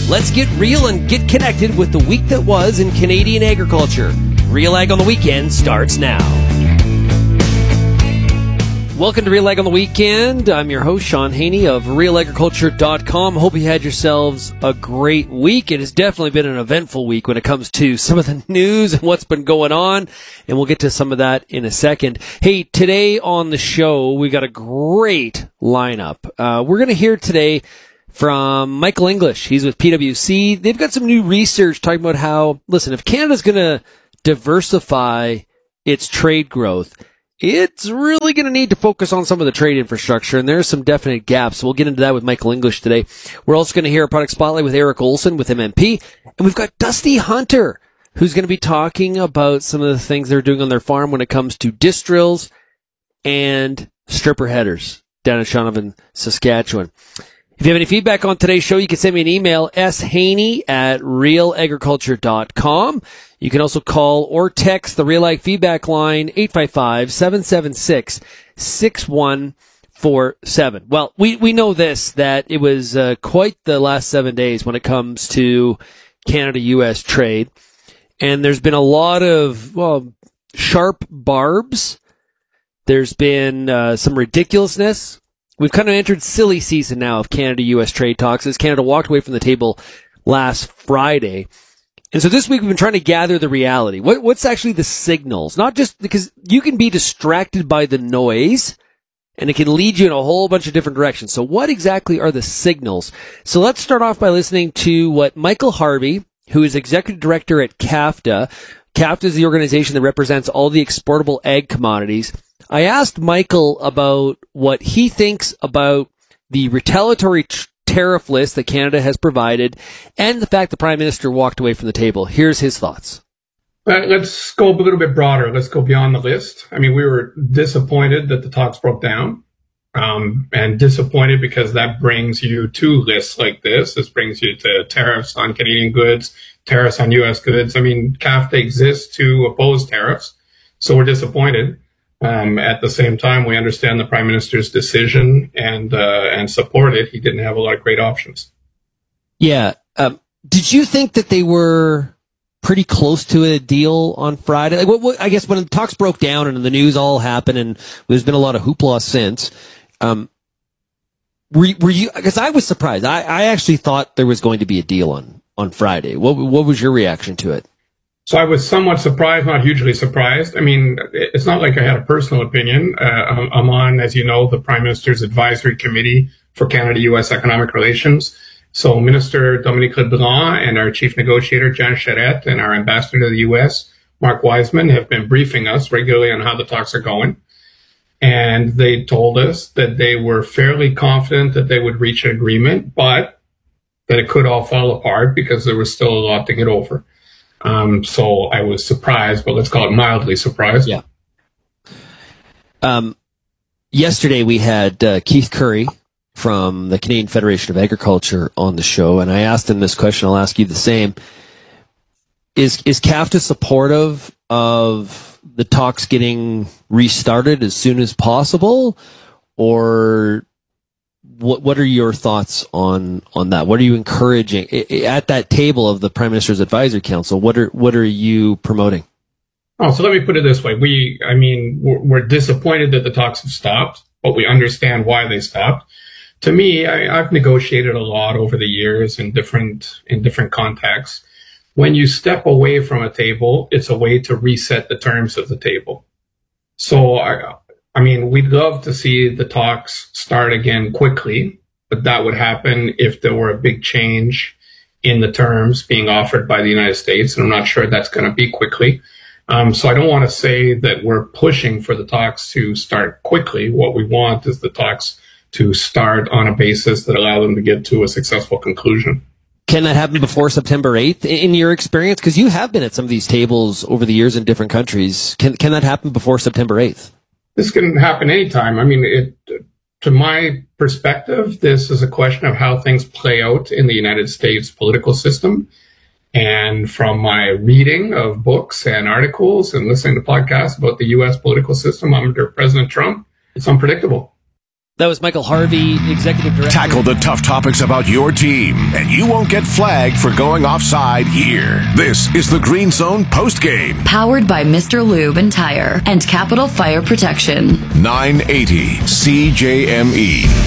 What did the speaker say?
Let's get real and get connected with the week that was in Canadian agriculture. Real Ag on the Weekend starts now. Welcome to Real Ag on the Weekend. I'm your host, Sean Haney of RealAgriculture.com. Hope you had yourselves a great week. It has definitely been an eventful week when it comes to some of the news and what's been going on, and we'll get to some of that in a second. Hey, today on the show, we got a great lineup. We're going to hear today from Michael English. He's with PwC. They've got some new research talking about how, listen, if Canada's going to diversify its trade growth, it's really going to need to focus on some of the trade infrastructure, and there are some definite gaps. We'll get into that with Michael English today. We're also going to hear a product spotlight with Eric Olson with MMP, and we've got Dusty Hunter, who's going to be talking about some of the things they're doing on their farm when it comes to disc drills and stripper headers down in Shaunavon, Saskatchewan. If you have any feedback on today's show, you can send me an email, shaney@realagriculture.com. You can also call or text the Real Ag feedback line, 855-776-6147. Well, we know this, that it was quite the last 7 days when it comes to Canada-U.S. trade. And there's been a lot of, sharp barbs. There's been some ridiculousness. We've kind of entered silly season now of Canada-U.S. trade talks as Canada walked away from the table last Friday. And so this week we've been trying to gather the reality. What's actually the signals? Not just because you can be distracted by the noise and it can lead you in a whole bunch of different directions. So what exactly are the signals? So let's start off by listening to what Michael Harvey, who is executive director at CAFTA. CAFTA is the organization that represents all the exportable ag commodities. I asked Michael about what he thinks about the retaliatory tariff list that Canada has provided and the fact the Prime Minister walked away from the table. Here's his thoughts. Let's go a little bit broader. Let's go beyond the list. I mean, we were disappointed that the talks broke down, and disappointed because that brings you to lists like this. This brings you to tariffs on Canadian goods, tariffs on U.S. goods. I mean, CAFTA exists to oppose tariffs, so we're disappointed. At the same time, we understand the Prime Minister's decision and support it. He didn't have a lot of great options. Yeah. Did you think that they were pretty close to a deal on Friday? Like, I guess when the talks broke down and the news all happened and there's been a lot of hoopla since, were you, because I was surprised. I actually thought there was going to be a deal on Friday. What was your reaction to it? So I was somewhat surprised, not hugely surprised. I mean, it's not like I had a personal opinion. I'm on, as you know, the Prime Minister's Advisory Committee for Canada-U.S. Economic Relations. So Minister Dominique Lebrun and our Chief Negotiator, Jan Charette, and our Ambassador to the U.S., Mark Wiseman, have been briefing us regularly on how the talks are going. And they told us that they were fairly confident that they would reach an agreement, but that it could all fall apart because there was still a lot to get over. So I was surprised, but let's call it mildly surprised. Yeah. Yesterday we had Keith Curry from the Canadian Federation of Agriculture on the show, and I asked him this question. I'll ask you the same. Is CAFTA supportive of the talks getting restarted as soon as possible, or what are your thoughts on that? What are you encouraging at that table of the Prime Minister's Advisory Council? What are you promoting? Oh, so let me put it this way. We're disappointed that the talks have stopped, but we understand why they stopped. To me, I've negotiated a lot over the years in different contexts. When you step away from a table, it's a way to reset the terms of the table. So we'd love to see the talks start again quickly, but that would happen if there were a big change in the terms being offered by the United States, and I'm not sure that's going to be quickly. So I don't want to say that we're pushing for the talks to start quickly. What we want is the talks to start on a basis that allow them to get to a successful conclusion. Can that happen before September 8th, in your experience? Because you have been at some of these tables over the years in different countries. Can that happen before September 8th? This can happen anytime. To my perspective, this is a question of how things play out in the United States political system. And from my reading of books and articles and listening to podcasts about the U.S. political system under President Trump, it's unpredictable. That was Michael Harvey, Executive Director. Tackle the tough topics about your team, and you won't get flagged for going offside here. This is the Green Zone postgame. Powered by Mr. Lube and Tire and Capital Fire Protection. 980 CJME.